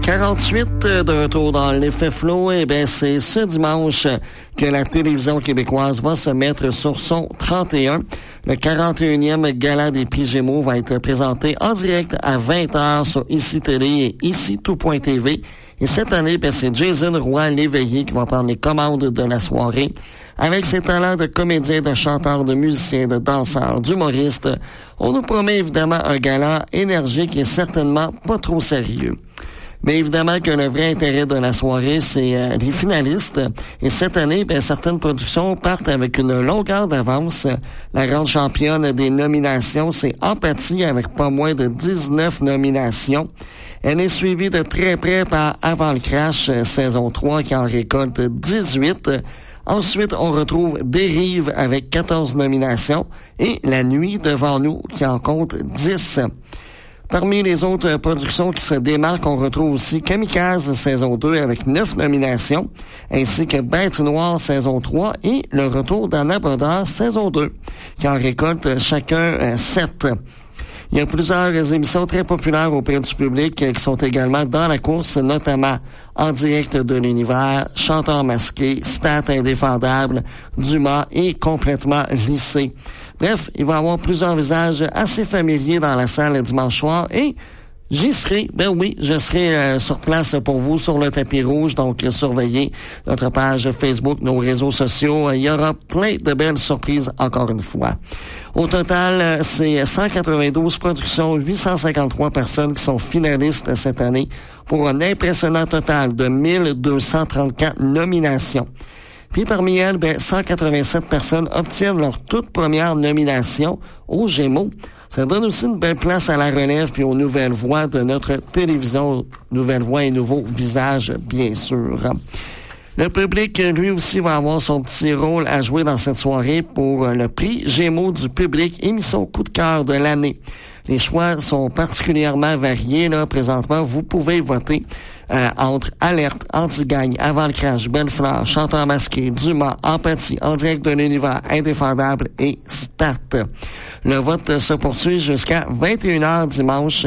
48 de retour dans l'effet flow. Eh bien, c'est ce dimanche que la télévision québécoise va se mettre sur son 31. Le 41e gala des prix Gémeaux va être présenté en direct à 20h sur ICI Télé et ICI Tout.tv. Et cette année, ben, c'est Jason Roy-Léveillé qui va prendre les commandes de la soirée. Avec ses talents de comédien, de chanteur, de musicien, de danseur, d'humoriste, on nous promet évidemment un gala énergique et certainement pas trop sérieux. Mais évidemment que le vrai intérêt de la soirée, c'est les finalistes. Et cette année, ben, certaines productions partent avec une longueur d'avance. La grande championne des nominations, c'est Empathie avec pas moins de 19 nominations. Elle est suivie de très près par Avant le crash, saison 3, qui en récolte 18. Ensuite, on retrouve Dérive avec 14 nominations et La nuit devant nous, qui en compte 10. Parmi les autres productions qui se démarquent, on retrouve aussi Kamikaze saison 2 avec 9 nominations, ainsi que Bête Noire saison 3 et Le Retour d'Anna Brodeur saison 2, qui en récoltent chacun 7. Il y a plusieurs émissions très populaires auprès du public qui sont également dans la course, notamment En direct de l'univers, Chanteur masqué, Stats indéfendable, Dumas et Complètement lissé. Bref, il va y avoir plusieurs visages assez familiers dans la salle dimanche soir et j'y serai, ben oui, je serai sur place pour vous sur le tapis rouge, donc surveillez notre page Facebook, nos réseaux sociaux. Il y aura plein de belles surprises encore une fois. Au total, c'est 192 productions, 853 personnes qui sont finalistes cette année pour un impressionnant total de 1234 nominations. Puis parmi elles, 187 personnes obtiennent leur toute première nomination aux Gémeaux. Ça donne aussi une belle place à la relève puis aux nouvelles voix de notre télévision. Nouvelles voix et nouveaux visages, bien sûr. Le public, lui aussi, va avoir son petit rôle à jouer dans cette soirée pour le prix Gémeaux du public, émission coup de cœur de l'année. Les choix sont particulièrement variés. Là, présentement, vous pouvez voter entre Alerte, Anti-Gagne, Avant le crash, Belle-Fleur, Chanteur masqué, Dumas, Empathie, En direct de l'univers, Indéfendable et Stat. Le vote se poursuit jusqu'à 21h dimanche.